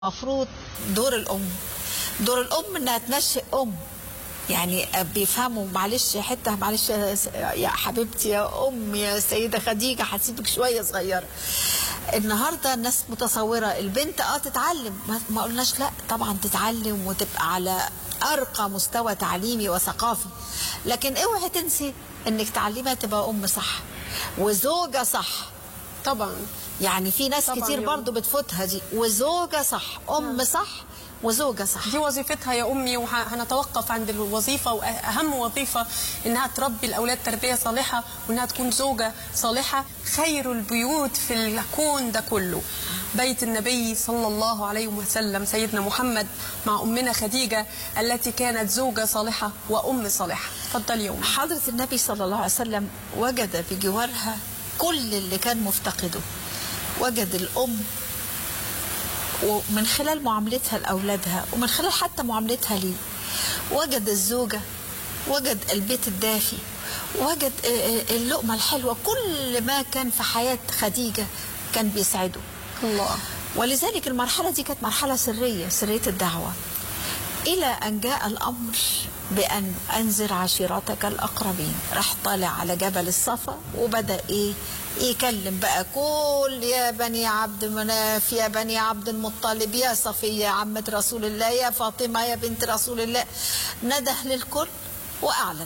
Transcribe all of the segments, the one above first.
المفروض دور الأم إنها تنشئ أم. يعني بيفهموا معلش يا حبيبتي يا أم يا سيدة خديجة هسيبك شوية صغيرة. النهاردة الناس متصورة البنت تتعلم، ما قلناش لا طبعا تتعلم وتبقى على أرقى مستوى تعليمي وثقافي، لكن اوعي تنسي إنك تعلمها تبقى أم صح وزوجة صح. طبعا يعني في ناس كتير برضو بتفوتها دي، وزوجة صح، أم صح وزوجة صح. دي وظيفتها يا أمي، وهنتوقف عند الوظيفة، وأهم وظيفة إنها تربي الأولاد تربية صالحة، وإنها تكون زوجة صالحة. خير البيوت في الكون ده كله بيت النبي صلى الله عليه وسلم، سيدنا محمد مع أمنا خديجة التي كانت زوجة صالحة وأم صالحة. اتفضل يا أمي. حضرة النبي صلى الله عليه وسلم وجد بجوارها كل اللي كان مفتقده. وجد الأم ومن خلال معاملتها لأولادها ومن خلال حتى معاملتها ليه، وجد الزوجة، وجد البيت الدافي، وجد اللقمة الحلوة. كل ما كان في حياة خديجة كان بيسعده الله. ولذلك المرحلة دي كانت مرحلة سرية الدعوة، إلى أن جاء الأمر بأن أنذر عشيرتك الأقربين. راح طالع على جبل الصفا وبدأ يكلم بقى كل يا بني عبد مناف، يا بني عبد المطلب، يا صفية عمة رسول الله، يا فاطمة يا بنت رسول الله. نده للكل وأعلن.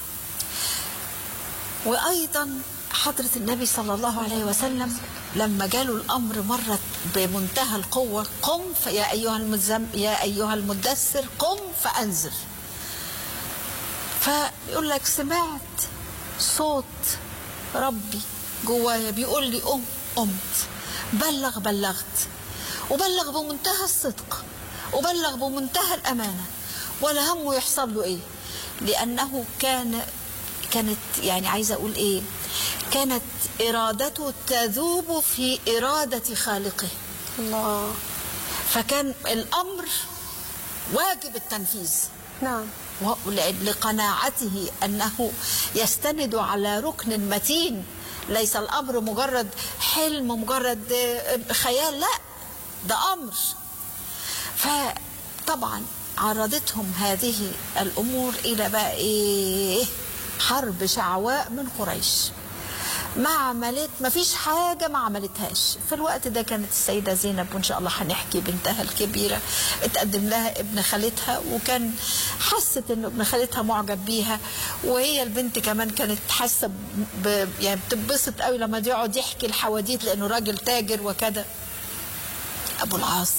وأيضا حضرة النبي صلى الله عليه وسلم لما جاله الأمر مرة بمنتهى القوة، قم يا أيها المدثر قم فأنذر. فيقول لك سمعت صوت ربي جوايا بيقول لي قمت، بلغت، وبلغ بمنتهى الصدق، وبلغ بمنتهى الأمانة، ولا همه يحصل له إيه، لأنه كانت يعني عايزة أقول إيه، كانت إرادته تذوب في إرادة خالقه. الله. فكان الأمر واجب التنفيذ. نعم. لقناعته أنه يستند على ركن متين، ليس الأمر مجرد حلم مجرد خيال، لا ده أمر. فطبعا عرضتهم هذه الأمور إلى بقى إيه، حرب شعواء من قريش. ما فيش حاجة ما عملتهاش. في الوقت ده كانت السيدة زينب، وإن شاء الله هنحكي بنتها الكبيرة، اتقدم لها ابن خالتها، وكان حست إنه ابن خالتها معجب بيها، وهي البنت كمان كانت حاسة يعني بتنبسط قوي لما يقعد يحكي الحواديت، لأنه راجل تاجر وكذا، أبو العاص.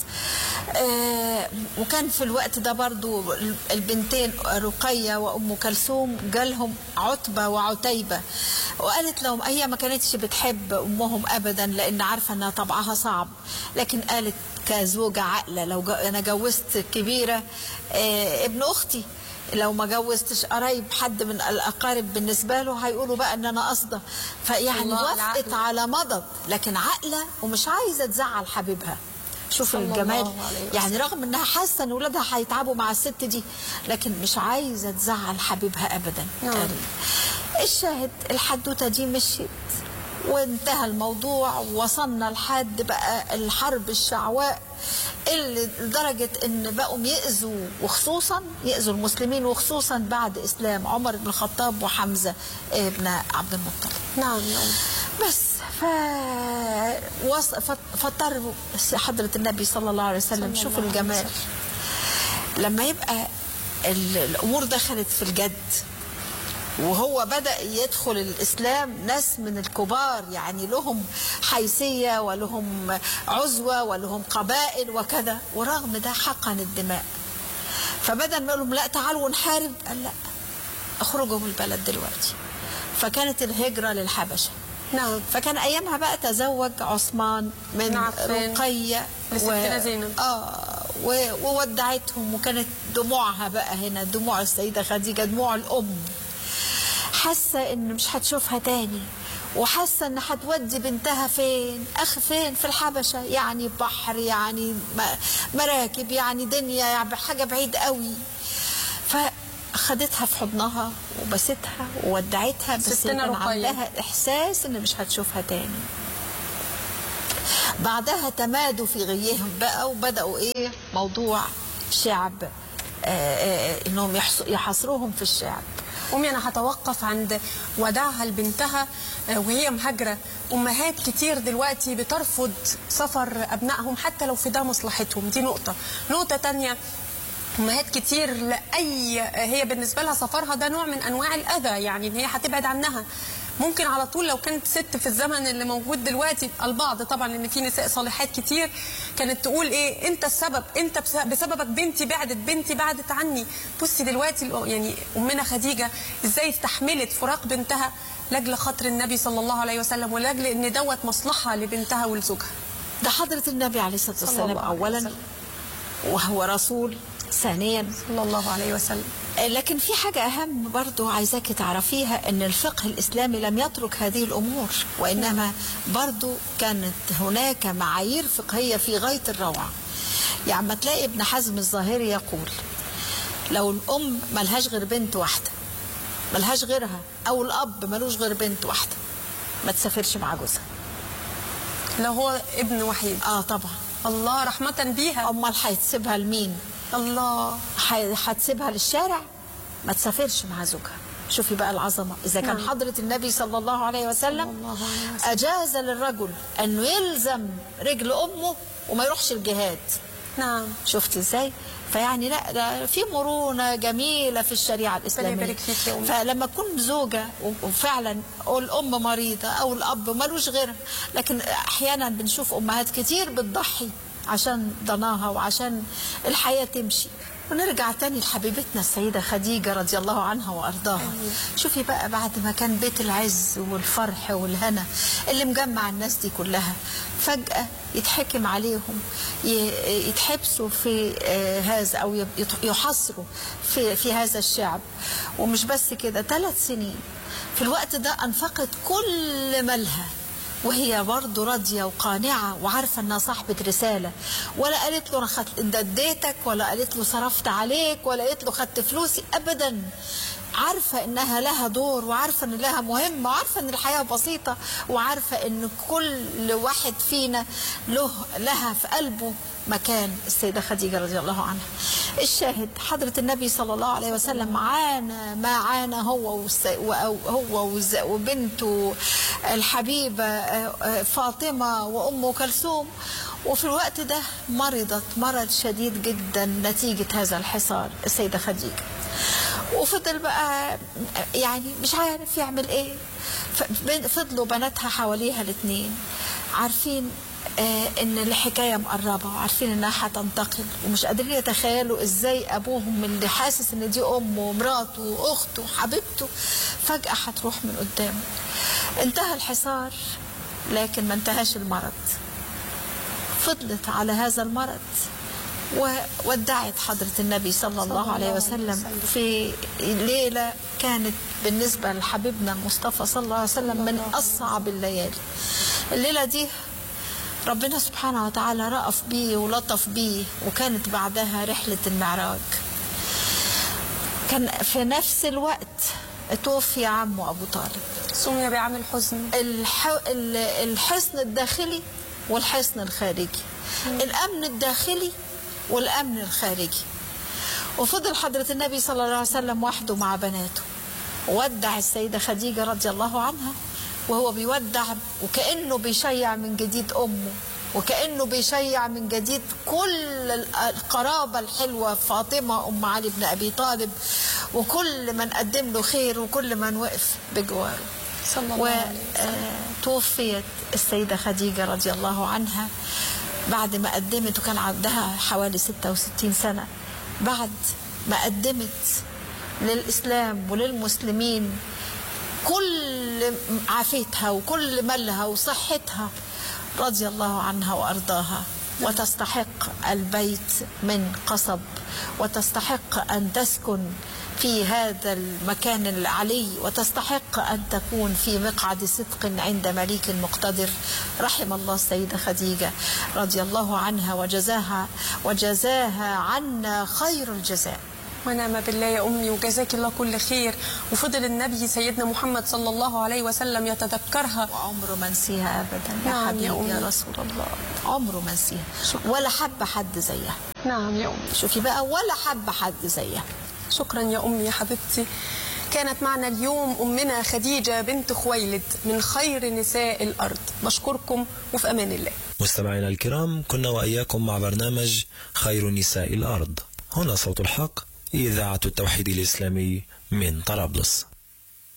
وكان في الوقت ده برضو البنتين رقية وأم كلثوم جالهم عتبة وعتيبة، وقالت لهم هي ما كانتش بتحب أمهم أبدا لأن عارفة أنها طبعها صعب، لكن قالت كزوجة عاقلة لو أنا جوزت الكبيرة ابن أختي، لو ما جوزتش قرايب حد من الأقارب بالنسبة له هيقولوا بقى أن أنا قصده. فيعني وافقت على مضض، لكن عاقلة ومش عايزة تزعل حبيبها. شوف الجمال، يعني رغم انها حاسه ان اولادها هيتعبوا مع الست دي، لكن مش عايزه تزعل حبيبها ابدا. الشاهد الحدوته دي مشيت وانتهى الموضوع، ووصلنا لحد بقى الحرب الشعواء اللي لدرجه ان بقوا يأذوا، وخصوصا يأذوا المسلمين، وخصوصا بعد اسلام عمر بن الخطاب وحمزه ابن عبد المطلب. نعم. بس فاضطر حضرة النبي صلى الله عليه وسلم، شوف الجمال، لما يبقى الأمور دخلت في الجد وهو بدأ يدخل الإسلام ناس من الكبار، يعني لهم حيثية ولهم عزوة ولهم قبائل وكذا، ورغم ده حقن الدماء. فبدل ما يقولهم لا تعالوا نحارب، قال لا اخرجوا من البلد دلوقتي. فكانت الهجرة للحبشة. نعم. فكان ايامها بقى تزوج عثمان من رقية لستنا زينب. وودعتهم، وكانت دموعها بقى هنا دموع السيدة خديجة، دموع الأم، حاسة ان مش هتشوفها تاني، وحاسة ان هتودي بنتها فين، فين في الحبشة، يعني بحر، يعني مراكب، يعني دنيا، يعني حاجة بعيد قوي. خدتها في حضنها وبستها وودعتها، بس كان عندها إحساس إن مش هتشوفها تاني. بعدها تمادوا في غيهم بقى وبدأوا ايه موضوع شعب، انهم يحاصروهم في الشعب. أمي أنا هتوقف عند وداعها لبنتها وهي مهاجرة. أمهات كتير دلوقتي بترفض سفر أبنائهم حتى لو في ده مصلحتهم، دي نقطة. نقطة تانية، أمهات كتير هي بالنسبة لها سفرها ده نوع من أنواع الأذى، يعني إن هي هتبعد عنها. ممكن على طول لو كانت ست في الزمن اللي موجود دلوقتي، البعض طبعا لان في نساء صالحات كتير كانت تقول ايه، انت السبب، انت بسببك بنتي بعدت عني. بصي دلوقتي يعني امنا خديجه ازاي استحملت فراق بنتها لاجل خاطر النبي صلى الله عليه وسلم، ولاجل ان دوت مصلحه لبنتها ولزوجها. ده حضره النبي عليه الصلاه والسلام اولا وهو رسول، ثانيا صلى الله عليه وسلم. لكن في حاجة أهم برضو عايزاكي تعرفيها، أن الفقه الإسلامي لم يترك هذه الأمور، وإنما برضو كانت هناك معايير فقهية في غاية الروعة. يعني ما تلاقي ابن حزم الظاهري يقول لو الأم ملهاش غير بنت واحدة، ملهاش غيرها، أو الأب ملوش غير بنت واحدة، ما تسافرش مع جوزها لو هو ابن وحيد. طبعا. الله رحمة بيها. أمال هتسيبها لمين؟ الله. هتسيبها للشارع؟ ما تسافرش مع زوجها. شوفي بقى العظمة. إذا كان حضرة النبي صلى الله عليه وسلم أجاز للرجل أنه يلزم رجل أمه وما يروحش الجهاد. نعم. شفتي إزاي؟ فيعني لا في مرونة جميلة في الشريعة الإسلامية. فلما تكون زوجة وفعلا الأم مريضة أو الأب ملوش غيرها، لكن أحيانا بنشوف أمهات كتير بتضحي عشان ضناها وعشان الحياة تمشي. ونرجع تاني لحبيبتنا السيدة خديجة رضي الله عنها وأرضاها. شوفي بقى بعد ما كان بيت العز والفرح والهنا اللي مجمع الناس دي كلها، فجأة يتحكم عليهم، يتحبسوا في هذا أو يحصروا في هذا الشعب. ومش بس كده، 3 سنين في الوقت ده أنفقت كل مالها، وهي برضه راضيه وقانعه وعارفه انها صاحبه رساله، ولا قالت له انا اديتك، ولا قالت له صرفت عليك، ولا قالت له خدت فلوسي، ابدا. عارفه انها لها دور، وعارفه ان لها مهمه، وعارفه ان الحياه بسيطه، وعارفه ان كل واحد فينا لها في قلبه مكان. السيده خديجه رضي الله عنها. الشاهد حضره النبي صلى الله عليه وسلم عانى ما عانى هو وبنته الحبيبه فاطمه وام كلثوم، وفي الوقت ده مرضت مرض شديد جدا نتيجه هذا الحصار السيده خديجه. وفضل بقى يعني مش عارف يعمل ايه. فضلوا بناتها حواليها الاثنين عارفين ان الحكايه مقربه، وعارفين انها هتنتقل، ومش قادرين يتخيلوا ازاي ابوهم اللي حاسس ان دي امه ومراته واخته وحبيبته فجاه هتروح من قدامه. انتهى الحصار لكن ما انتهاش المرض. فضلت على هذا المرض وودعت حضرة النبي صلى الله عليه وسلم في ليلة كانت بالنسبة لحبيبنا المصطفى صلى الله عليه وسلم من أصعب الليالي. الليلة دي ربنا سبحانه وتعالى رأف بيه ولطف بيه، وكانت بعدها رحلة المعراج. كان في نفس الوقت توفي عمه أبو طالب، سمي بعام الحزن. الحصن الداخلي والحصن الخارجي، الأمن الداخلي والأمن الخارجي. وفضل حضرة النبي صلى الله عليه وسلم وحده مع بناته. ودع السيدة خديجة رضي الله عنها، وهو بيودع وكأنه بيشيع من جديد أمه، وكأنه بيشيع من جديد كل القرابة الحلوة، فاطمة أم علي بن أبي طالب، وكل من قدم له خير وكل من وقف بجواره. وتوفيت السيدة خديجة رضي الله عنها بعد ما قدمت، وكان عندها حوالي 66 سنة، بعد ما قدمت للإسلام وللمسلمين كل عافيتها وكل مالها وصحتها رضي الله عنها وأرضاها. وتستحق البيت من قصب، وتستحق أن تسكن في هذا المكان العلي، وتستحق أن تكون في مقعد صدق عند مليك مقتدر. رحم الله السيدة خديجة رضي الله عنها وجزاها عنا خير الجزاء. ونعم بالله يا أمي، وجزاك الله كل خير. وفضل النبي سيدنا محمد صلى الله عليه وسلم يتذكرها وعمره ما نسيها أبدا يا نعم حبيبي يا أمي. يا رسول الله، عمره ما نسيها ولا حب حد زيها. نعم يا أمي. شوفي بقى، ولا حب حد زيها. شكرا يا أمي يا حبيبتي. كانت معنا اليوم أمنا خديجة بنت خويلد من خير نساء الأرض. بشكركم وفي أمان الله. مستمعينا الكرام، كنا وإياكم مع برنامج خير نساء الأرض. هنا صوت الحق، إذاعة التوحيد الإسلامي من طرابلس.